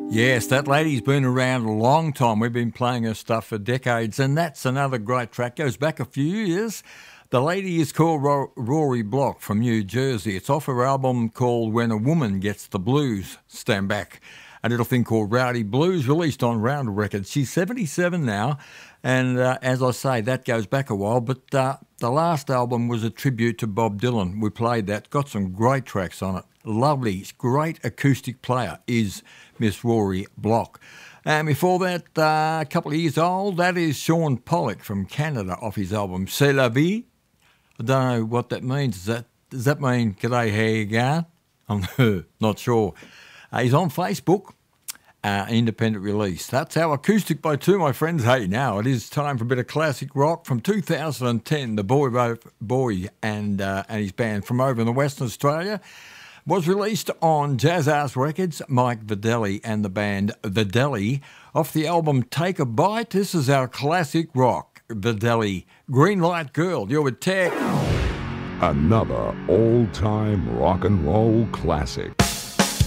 Yes, that lady's been around a long time. We've been playing her stuff for decades, and that's another great track. Goes back a few years. The lady is called Rory Block from New Jersey. It's off her album called When a Woman Gets the Blues. Stand back. A little thing called Rowdy Blues, released on Rounder Records. She's 77 now, and as I say, that goes back a while, but the last album was a tribute to Bob Dylan. We played that, got some great tracks on it. Lovely, great acoustic player is Miss Rory Block. And before that, a couple of years old, that is Sean Pollock from Canada off his album C'est la vie. I don't know what that means. Does that mean g'day, how you going? I'm not sure. He's on Facebook, independent release. That's our acoustic by two, my friends. Hey, now it is time for a bit of classic rock from 2010. The boy and his band from over in the Western Australia was released on Jazz Arts Records. Mike Videlli and the band Videlli off the album Take a Bite. This is our classic rock. Videlli, Green Light Girl. You're with Tech. Another all-time rock and roll classic.